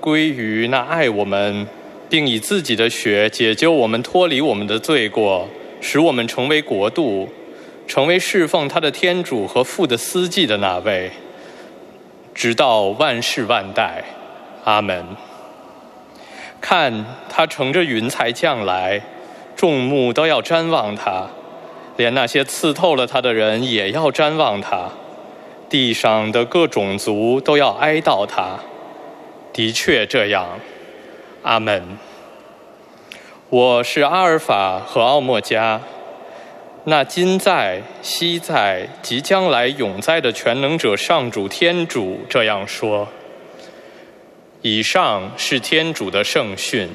归于那爱我们并以自己的血解救我们脱离我们的罪过，使我们成为国度，成为侍奉他的天主和父的司祭的那位，直到万世万代。阿门。看，他乘着云彩降来，众目都要瞻望他，连那些刺透了他的人也要瞻望他，地上的各种族都要哀悼他。的确这样。阿门。我是阿尔法和奥末加，那今在、昔在、即将来、永在的全能者上主天主这样说。以上是天主的圣训。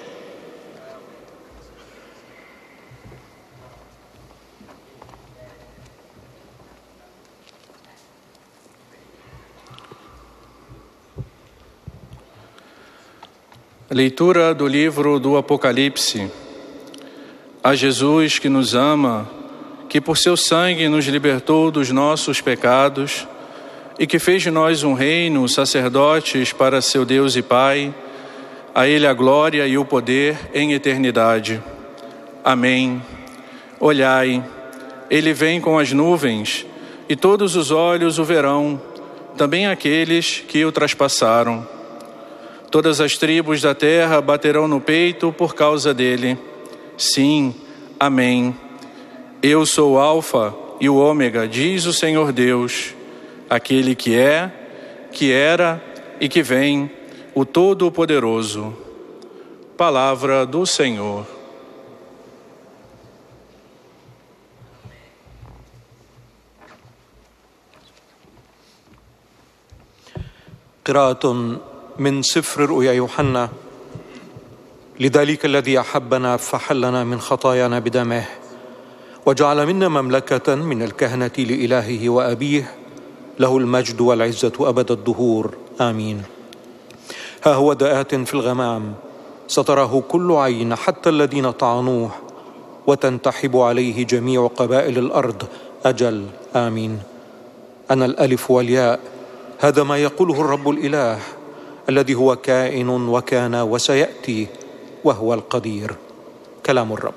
Leitura do livro do Apocalipse. A Jesus que nos ama, que por seu sangue nos libertou dos nossos pecados e que fez de nós um reino, sacerdotes para seu Deus e Pai, a Ele a glória e o poder em eternidade. Amém. Olhai, Ele vem com as nuvens e todos os olhos o verão, também aqueles que o traspassaram. Todas as tribos da terra baterão no peito por causa dele. Sim, amém. Eu sou o Alfa e o Ômega, diz o Senhor Deus, aquele que é, que era e que vem, o Todo-Poderoso. Palavra do Senhor. قراءة من سفر رؤيا يوحنا. لذلك الذي أحبنا فحلنا من خطايانا بدمه وجعل منا مملكة من الكهنة لإلهه وأبيه، له المجد والعزة أبد الدهور. آمين. ها هو آت في الغمام، ستراه كل عين حتى الذين طعنوه، وتنتحب عليه جميع قبائل الأرض. أجل. آمين. أنا الألف والياء، هذا ما يقوله الرب الإله الذي هو كائن وكان وسيأتي وهو القدير. كلام الرب.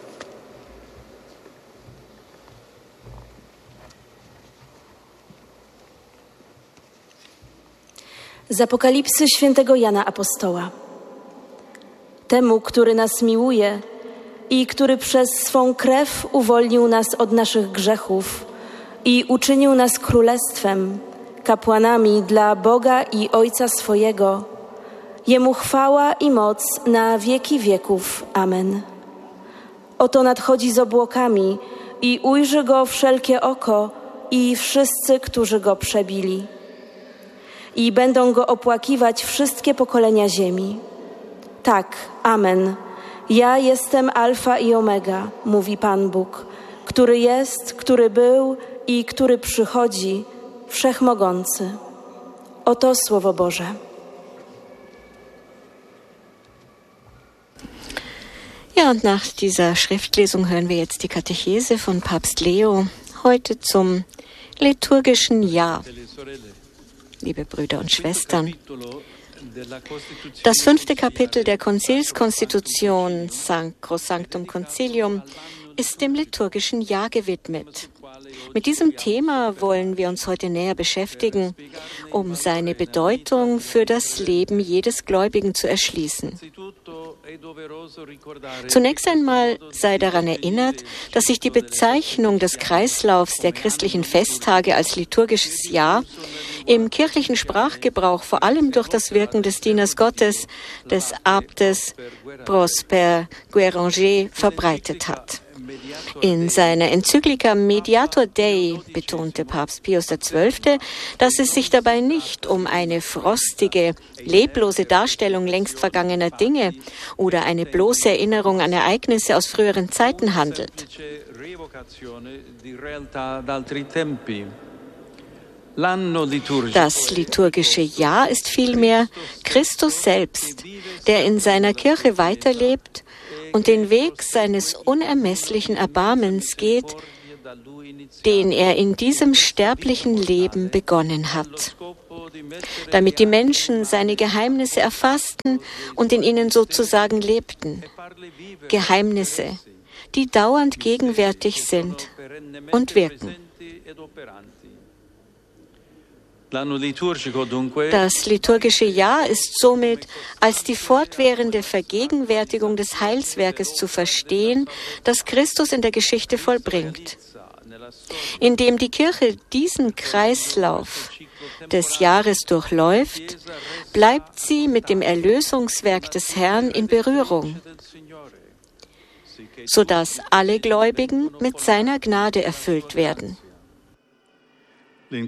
Z Apokalipsy świętego Jana Apostoła. Temu, który nas miłuje i który przez swą krew uwolnił nas od naszych grzechów i uczynił nas królestwem, kapłanami dla Boga i Ojca swojego, Jemu chwała i moc na wieki wieków. Amen. Oto nadchodzi z obłokami i ujrzy Go wszelkie oko i wszyscy, którzy Go przebili. I będą Go opłakiwać wszystkie pokolenia ziemi. Tak, amen. Ja jestem Alfa i Omega, mówi Pan Bóg, który jest, który był i który przychodzi, Wszechmogący. Oto Słowo Boże. Ja, und nach dieser Schriftlesung hören wir jetzt die Katechese von Papst Leo, heute zum liturgischen Jahr. Liebe Brüder und Schwestern, das 5. Kapitel der Konzilskonstitution Sacrosanctum Concilium ist dem liturgischen Jahr gewidmet. Mit diesem Thema wollen wir uns heute näher beschäftigen, um seine Bedeutung für das Leben jedes Gläubigen zu erschließen. Zunächst einmal sei daran erinnert, dass sich die Bezeichnung des Kreislaufs der christlichen Festtage als liturgisches Jahr im kirchlichen Sprachgebrauch vor allem durch das Wirken des Dieners Gottes, des Abtes Prosper Guéranger, verbreitet hat. In seiner Enzyklika Mediator Dei betonte Papst Pius XII., dass es sich dabei nicht um eine frostige, leblose Darstellung längst vergangener Dinge oder eine bloße Erinnerung an Ereignisse aus früheren Zeiten handelt. Das liturgische Jahr ist vielmehr Christus selbst, der in seiner Kirche weiterlebt und den Weg seines unermesslichen Erbarmens geht, den er in diesem sterblichen Leben begonnen hat. damit die Menschen seine Geheimnisse erfassten und in ihnen sozusagen lebten. Geheimnisse, die dauernd gegenwärtig sind und wirken. Das liturgische Jahr ist somit als die fortwährende Vergegenwärtigung des Heilswerkes zu verstehen, das Christus in der Geschichte vollbringt. Indem die Kirche diesen Kreislauf des Jahres durchläuft, bleibt sie mit dem Erlösungswerk des Herrn in Berührung, sodass alle Gläubigen mit seiner Gnade erfüllt werden. Die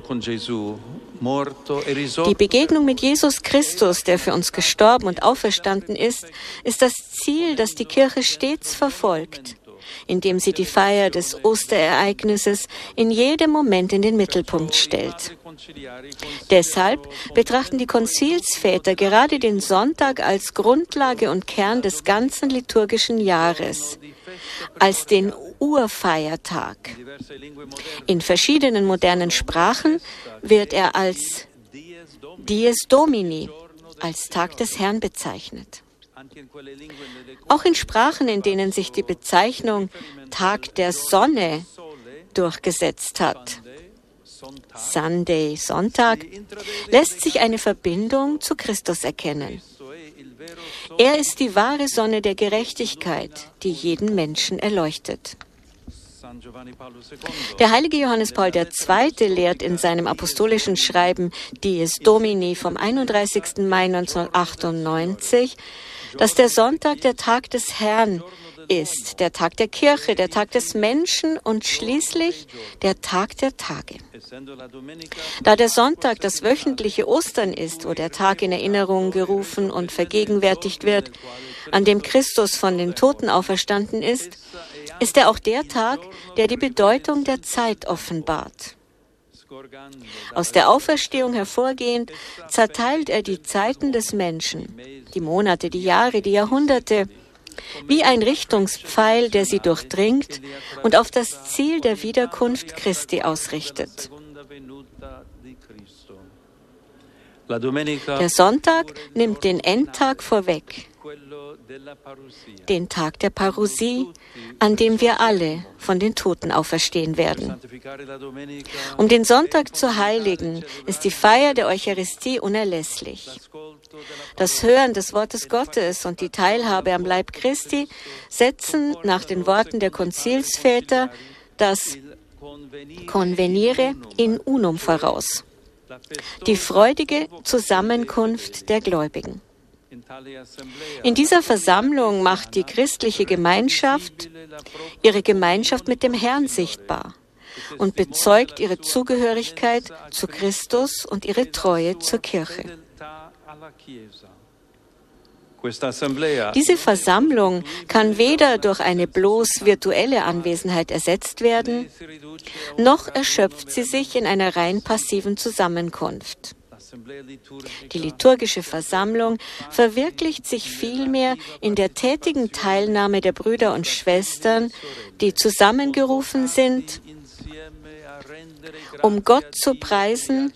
Begegnung mit Jesus Christus, der für uns gestorben und auferstanden ist das Ziel, das die Kirche stets verfolgt, indem sie die Feier des Osterereignisses in jedem Moment in den Mittelpunkt stellt. Deshalb betrachten die Konzilsväter gerade den Sonntag als Grundlage und Kern des ganzen liturgischen Jahres, als den Urfeiertag. In verschiedenen modernen Sprachen wird er als Dies Domini, als Tag des Herrn bezeichnet. Auch in Sprachen, in denen sich die Bezeichnung Tag der Sonne durchgesetzt hat, Sunday, Sonntag, lässt sich eine Verbindung zu Christus erkennen. Er ist die wahre Sonne der Gerechtigkeit, die jeden Menschen erleuchtet. Der heilige Johannes Paul II. Lehrt in seinem apostolischen Schreiben Dies Domini vom 31. Mai 1998, dass der Sonntag der Tag des Herrn ist, der Tag der Kirche, der Tag des Menschen und schließlich der Tag der Tage. Da der Sonntag das wöchentliche Ostern ist, wo der Tag in Erinnerung gerufen und vergegenwärtigt wird, an dem Christus von den Toten auferstanden ist, ist er auch der Tag, der die Bedeutung der Zeit offenbart. Aus der Auferstehung hervorgehend zerteilt er die Zeiten des Menschen, die Monate, die Jahre, die Jahrhunderte, wie ein Richtungspfeil, der sie durchdringt und auf das Ziel der Wiederkunft Christi ausrichtet. Der Sonntag nimmt den Endtag vorweg, den Tag der Parousie, an dem wir alle von den Toten auferstehen werden. Um den Sonntag zu heiligen, ist die Feier der Eucharistie unerlässlich. Das Hören des Wortes Gottes und die Teilhabe am Leib Christi setzen nach den Worten der Konzilsväter das Convenire in unum voraus, die freudige Zusammenkunft der Gläubigen. In dieser Versammlung macht die christliche Gemeinschaft ihre Gemeinschaft mit dem Herrn sichtbar und bezeugt ihre Zugehörigkeit zu Christus und ihre Treue zur Kirche. Diese Versammlung kann weder durch eine bloß virtuelle Anwesenheit ersetzt werden, noch erschöpft sie sich in einer rein passiven Zusammenkunft. Die liturgische Versammlung verwirklicht sich vielmehr in der tätigen Teilnahme der Brüder und Schwestern, die zusammengerufen sind, um Gott zu preisen,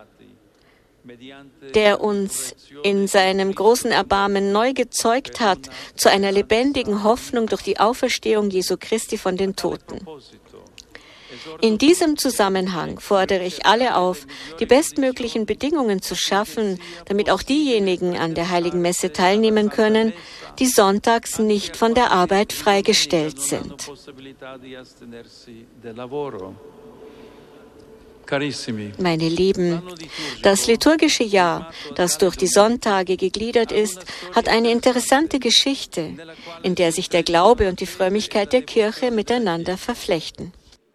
der uns in seinem großen Erbarmen neu gezeugt hat zu einer lebendigen Hoffnung durch die Auferstehung Jesu Christi von den Toten. In diesem Zusammenhang fordere ich alle auf, die bestmöglichen Bedingungen zu schaffen, damit auch diejenigen an der Heiligen Messe teilnehmen können, die sonntags nicht von der Arbeit freigestellt sind. Meine Lieben, das liturgische Jahr, das durch die Sonntage gegliedert ist, hat eine interessante Geschichte, in der sich der Glaube und die Frömmigkeit der Kirche miteinander verflechten.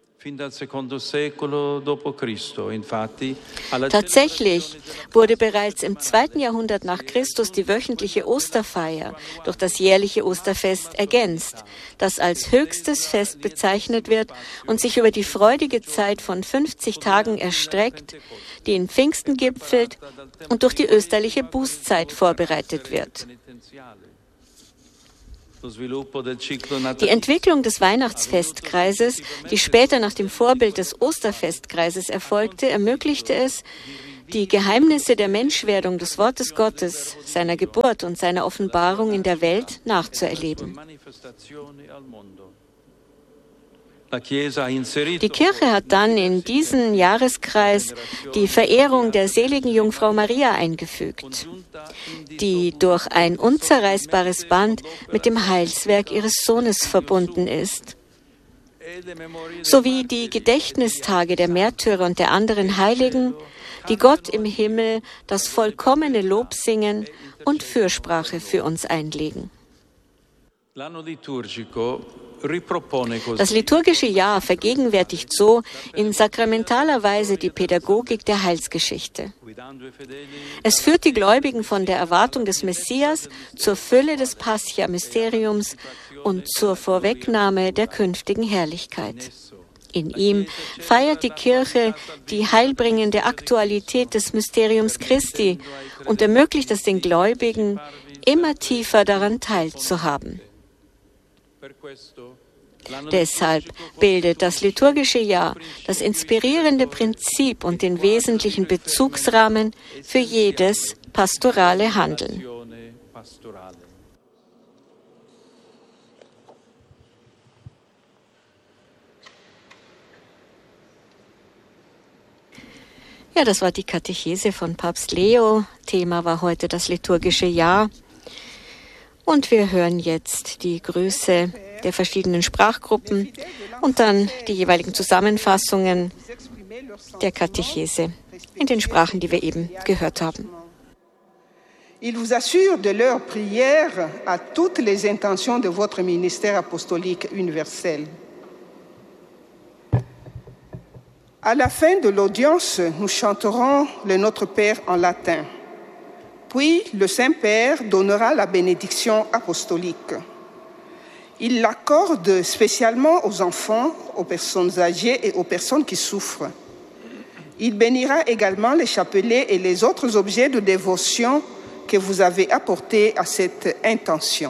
Tatsächlich wurde bereits im 2. Jahrhundert nach Christus die wöchentliche Osterfeier durch das jährliche Osterfest ergänzt, das als höchstes Fest bezeichnet wird und sich über die freudige Zeit von 50 Tagen erstreckt, die in Pfingsten gipfelt und durch die österliche Bußzeit vorbereitet wird. Die Entwicklung des Weihnachtsfestkreises, die später nach dem Vorbild des Osterfestkreises erfolgte, ermöglichte es, die Geheimnisse der Menschwerdung des Wortes Gottes, seiner Geburt und seiner Offenbarung in der Welt nachzuerleben. Die Kirche hat dann in diesen Jahreskreis die Verehrung der seligen Jungfrau Maria eingefügt, die durch ein unzerreißbares Band mit dem Heilswerk ihres Sohnes verbunden ist, sowie die Gedächtnistage der Märtyrer und der anderen Heiligen, die Gott im Himmel das vollkommene Lob singen und Fürsprache für uns einlegen. Das liturgische Jahr vergegenwärtigt so in sakramentaler Weise die Pädagogik der Heilsgeschichte. Es führt die Gläubigen von der Erwartung des Messias zur Fülle des Pascha-Mysteriums und zur Vorwegnahme der künftigen Herrlichkeit. In ihm feiert die Kirche die heilbringende Aktualität des Mysteriums Christi und ermöglicht es den Gläubigen, immer tiefer daran teilzuhaben. Deshalb bildet das liturgische Jahr das inspirierende Prinzip und den wesentlichen Bezugsrahmen für jedes pastorale Handeln. Ja, das war die Katechese von Papst Leo. Thema war heute das liturgische Jahr. Und wir hören jetzt die Grüße der verschiedenen Sprachgruppen und dann die jeweiligen Zusammenfassungen der Katechese in den Sprachen, die wir eben gehört haben. Il vous assure de leur prière à toutes les intentions de votre ministère apostolique universel. À la fin de l'audience, nous chanterons le Notre Père en latin. Puis, le Saint-Père donnera la bénédiction apostolique. Il l'accorde spécialement aux enfants, aux personnes âgées et aux personnes qui souffrent. Il bénira également les chapelets et les autres objets de dévotion que vous avez apportés à cette intention.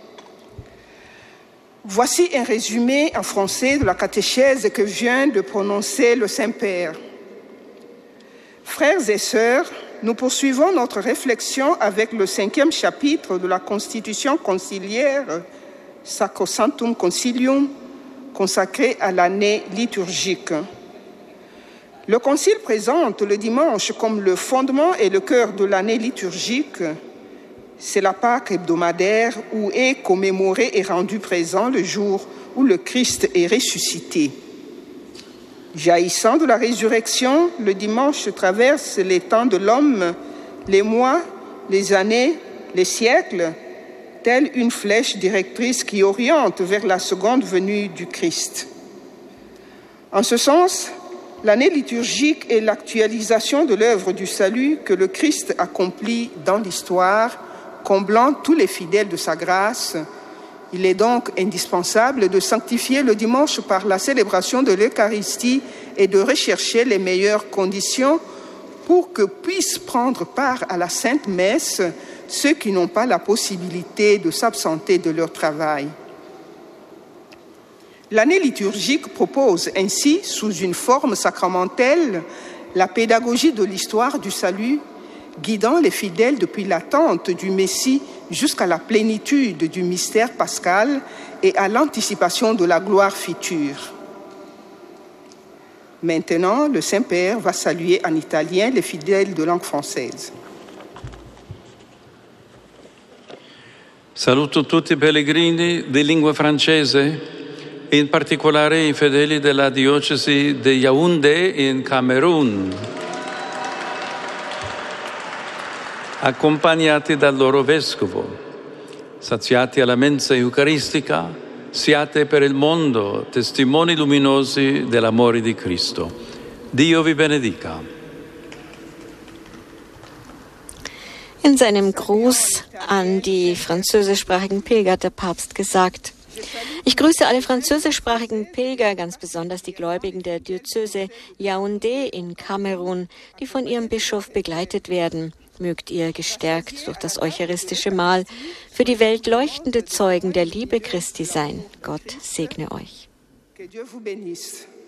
Voici un résumé en français de la catéchèse que vient de prononcer le Saint-Père. Frères et sœurs, nous poursuivons notre réflexion avec le 5e chapitre de la Constitution conciliaire Sacrosanctum Concilium, consacré à l'année liturgique. Le Concile présente le dimanche comme le fondement et le cœur de l'année liturgique. C'est la Pâque hebdomadaire où est commémoré et rendu présent le jour où le Christ est ressuscité. Jaillissant de la résurrection, le dimanche traverse les temps de l'homme, les mois, les années, les siècles, telle une flèche directrice qui oriente vers la seconde venue du Christ. En ce sens, l'année liturgique est l'actualisation de l'œuvre du salut que le Christ accomplit dans l'histoire, comblant tous les fidèles de sa grâce. Il est donc indispensable de sanctifier le dimanche par la célébration de l'Eucharistie et de rechercher les meilleures conditions pour que puissent prendre part à la Sainte Messe ceux qui n'ont pas la possibilité de s'absenter de leur travail. L'année liturgique propose ainsi, sous une forme sacramentelle, la pédagogie de l'histoire du salut, guidant les fidèles depuis l'attente du Messie jusqu'à la plénitude du mystère pascal et à l'anticipation de la gloire future. Maintenant, le Saint-Père va saluer en italien les fidèles de langue française. Saluto tutti i pellegrini di lingua francese, in particolare i fedeli della diocesi di Yaoundé in Camerun, accompagnati dal loro vescovo. Saziati alla mensa eucaristica, siate per il mondo testimoni luminosi dell'amore di Cristo. Dio vi benedica. In seinem Gruß an die französischsprachigen Pilger hat der Papst gesagt: Ich grüße alle französischsprachigen Pilger, ganz besonders die Gläubigen der Diözese Yaoundé in Kamerun, die von ihrem Bischof begleitet werden. Mögt ihr gestärkt durch das eucharistische Mahl für die Welt leuchtende Zeugen der Liebe Christi sein. Gott segne euch. Que Dieu vous bénisse.